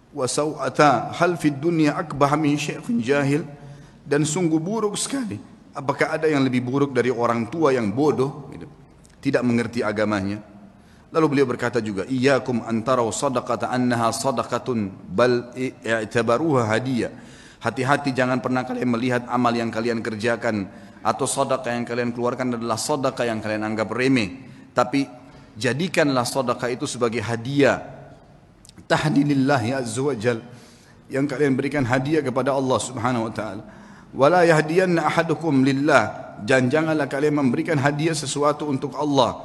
wa saw'ata hal fid dunya akbah min syaikhin jahil, dan sungguh buruk sekali. Apakah ada yang lebih buruk dari orang tua yang bodoh, gitu, tidak mengerti agamanya? Lalu beliau berkata juga, iyyakum antaraw sadaqata annaha sadaqatun bal i'tabaruha hadiyah. Hati-hati, jangan pernah kalian melihat amal yang kalian kerjakan atau sedekah yang kalian keluarkan adalah sedekah yang kalian anggap remeh, tapi jadikanlah sedekah itu sebagai hadiah tahdilillahi azza wajal, yang kalian berikan hadiah kepada Allah Subhanahu wa taala. Wala yahdiyanna ahadukum lillah, dan janganlah kalian memberikan hadiah sesuatu untuk Allah.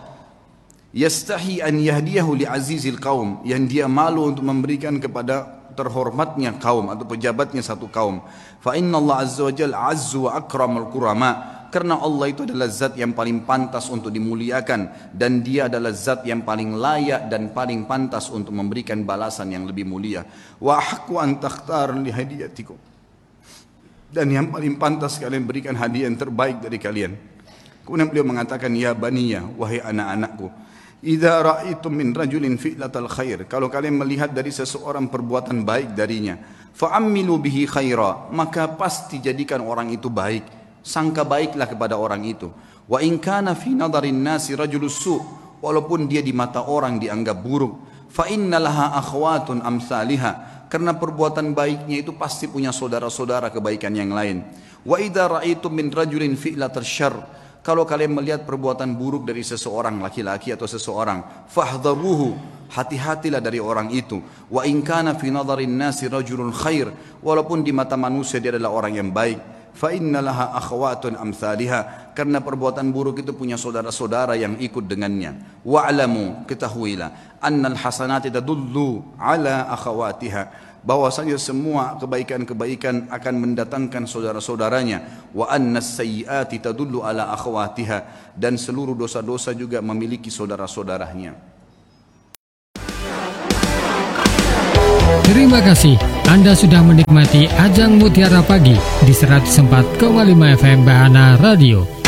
Yastahi an yahdiyahu li azizil qaum, yang dia malu untuk memberikan kepada terhormatnya kaum atau pejabatnya satu kaum. Fa inna Allah azza wa jalla azzu wa akramul kurama, karena Allah itu adalah zat yang paling pantas untuk dimuliakan, dan dia adalah zat yang paling layak dan paling pantas untuk memberikan balasan yang lebih mulia. Wa haqqu an takhtar li hadiyatikum, dan yang paling pantas kalian berikan hadiah yang terbaik dari kalian. Kemudian beliau mengatakan, ya baniya, wahai anak-anakku, idza ra'aitum min rajulin fi'latal khair, kalau kalian melihat dari seseorang perbuatan baik darinya, fa'ammilu bihi khaira, maka pasti jadikan orang itu baik, sangka baiklah kepada orang itu. Wa in kana fi nadarin nasi rajulus su', walaupun dia di mata orang dianggap buruk, fa innalaha akhwatun amsalihha, karena perbuatan baiknya itu pasti punya saudara-saudara kebaikan yang lain. Wa idza ra'aitum min rajulin fi'latal syarr, kalau kalian melihat perbuatan buruk dari seseorang, laki-laki atau seseorang, fahdharuhu, hati-hatilah dari orang itu. Wa in kana fi nadharin nasi rajulun khair, walaupun di mata manusia dia adalah orang yang baik, fa innalaha akhwatun amsalihha, karena perbuatan buruk itu punya saudara-saudara yang ikut dengannya. Wa'lamu, ketahuilah, annal hasanati tadullu ala akhawatiha, bahwasanya semua kebaikan-kebaikan akan mendatangkan saudara-saudaranya. Wa annas sayyiati tadullu ala akhawatiha, dan seluruh dosa-dosa juga memiliki saudara-saudaranya. Terima kasih Anda sudah menikmati Ajang Mutiara Pagi di 104,5 FM Bahana Radio.